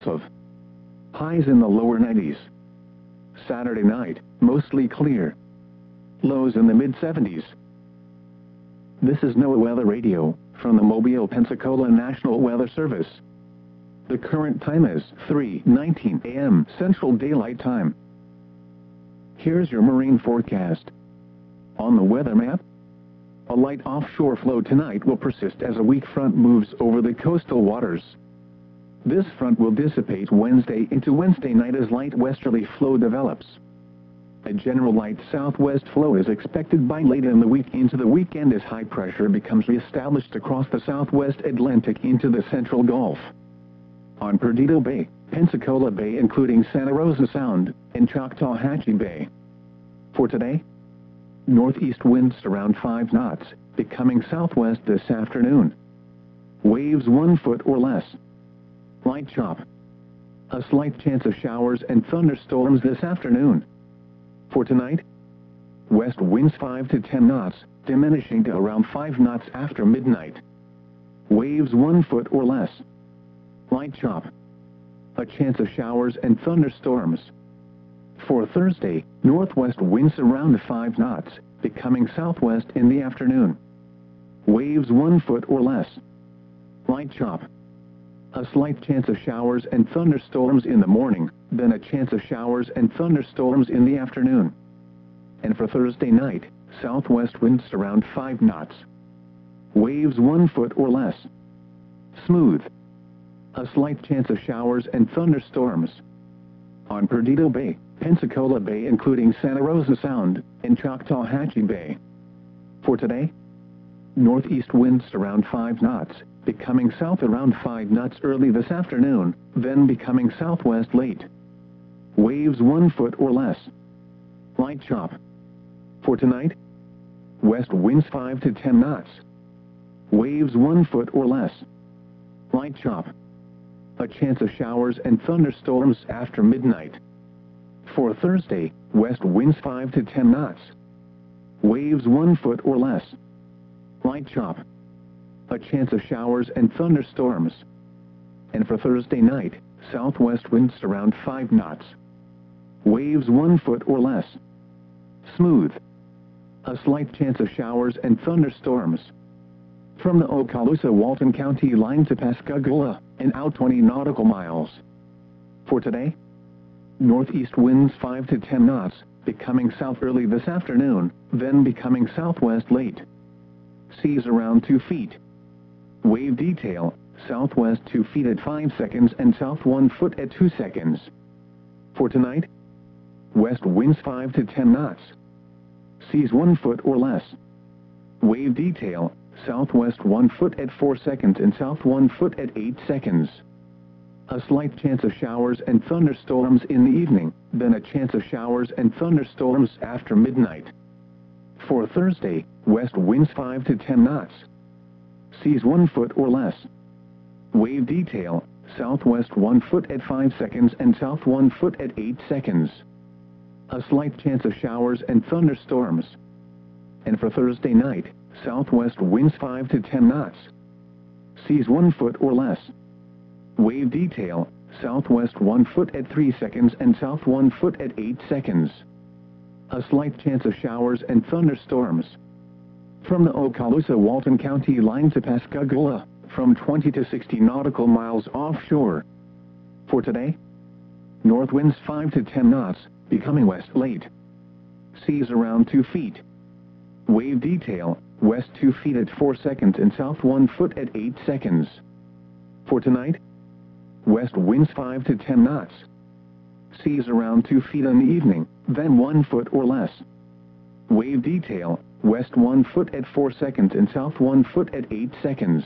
of. Highs in the lower 90s. Saturday night, mostly clear. Lows in the mid-70s. This is NOAA Weather Radio, from the Mobile, Pensacola National Weather Service. The current time is 3:19 a.m. Central Daylight Time. Here's your marine forecast. On the weather map, a light offshore flow tonight will persist as a weak front moves over the coastal waters. This front will dissipate Wednesday into Wednesday night as light westerly flow develops. A general light southwest flow is expected by late in the week into the weekend as high pressure becomes reestablished across the southwest Atlantic into the central Gulf. On Perdido Bay, Pensacola Bay including Santa Rosa Sound, and Choctawhatchee Bay. For today, northeast winds around 5 knots, becoming southwest this afternoon. Waves 1 foot or less. Light chop. A slight chance of showers and thunderstorms this afternoon. For tonight, west winds 5 to 10 knots, diminishing to around 5 knots after midnight. Waves 1 foot or less. Light chop. A chance of showers and thunderstorms. For Thursday, northwest winds around 5 knots, becoming southwest in the afternoon. Waves 1 foot or less. Light chop. A slight chance of showers and thunderstorms in the morning, then a chance of showers and thunderstorms in the afternoon. And for Thursday night, southwest winds around 5 knots. Waves 1 foot or less. Smooth. A slight chance of showers and thunderstorms. On Perdido Bay, Pensacola Bay including Santa Rosa Sound, and Choctawhatchee Bay. For today, northeast winds around 5 knots, becoming south around 5 knots early this afternoon, then becoming southwest late. Waves 1 foot or less. Light chop. For tonight, west winds 5 to 10 knots. Waves 1 foot or less. Light chop. A chance of showers and thunderstorms after midnight. For Thursday, west winds 5 to 10 knots. Waves 1 foot or less. Light chop. A chance of showers and thunderstorms. And for Thursday night, southwest winds around 5 knots. Waves 1 foot or less. Smooth. A slight chance of showers and thunderstorms. From the Okaloosa-Walton County line to Pascagoula, and out 20 nautical miles. For today, northeast winds 5 to 10 knots, becoming south early this afternoon, then becoming southwest late. Seas around 2 feet. Wave detail, southwest 2 feet at 5 seconds and south 1 foot at 2 seconds. For tonight, west winds 5 to 10 knots. Seas 1 foot or less. Wave detail, southwest 1 foot at 4 seconds and south 1 foot at 8 seconds. A slight chance of showers and thunderstorms in the evening, then a chance of showers and thunderstorms after midnight. For Thursday, west winds 5 to 10 knots. Seas 1 foot or less. Wave detail, southwest 1 foot at 5 seconds and south 1 foot at 8 seconds. A slight chance of showers and thunderstorms. And for Thursday night, southwest winds 5 to 10 knots. Seas 1 foot or less. Wave detail, southwest 1 foot at 3 seconds and south 1 foot at 8 seconds. A slight chance of showers and thunderstorms. From the Okaloosa-Walton County line to Pascagoula, from 20 to 60 nautical miles offshore. For today, north winds 5 to 10 knots, becoming west late. Seas around 2 feet. Wave detail, west 2 feet at 4 seconds and south 1 foot at 8 seconds. For tonight, west winds 5 to 10 knots. Seas around 2 feet in the evening, then 1 foot or less. Wave detail, west 1 foot at 4 seconds and south 1 foot at 8 seconds.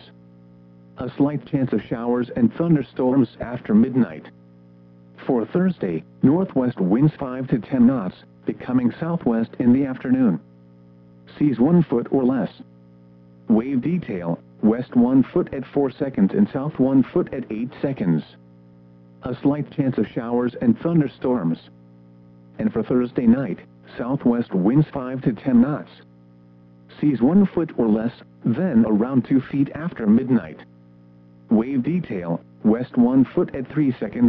A slight chance of showers and thunderstorms after midnight. For Thursday, northwest winds 5 to 10 knots, becoming southwest in the afternoon. Seas 1 foot or less. Wave detail, west 1 foot at 4 seconds and south 1 foot at 8 seconds. A slight chance of showers and thunderstorms. And for Thursday night, southwest winds 5 to 10 knots. Seas 1 foot or less, then around 2 feet after midnight. Wave detail, west 1 foot at 3 seconds